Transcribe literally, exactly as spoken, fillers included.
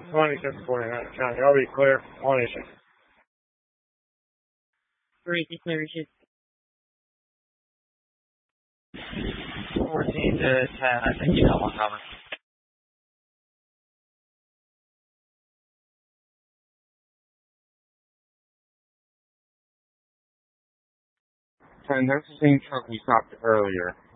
twenty-seven forty-nine County. I'll be clear. One issue. Great declaration. fourteen to ten, I think you know one coming. ten, that's the same truck we stopped earlier.